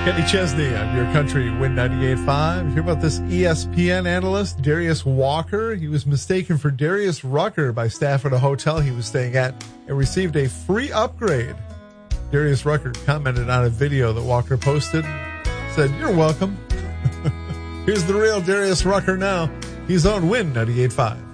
Kenny Chesney on your country Win 98.5. Hear about this ESPN analyst, Darius Walker. He was mistaken for Darius Rucker by staff at a hotel he was staying at and received a free upgrade. Darius Rucker commented on a video that Walker posted, said, "You're welcome." Here's the real Darius Rucker now. He's on Win 98.5.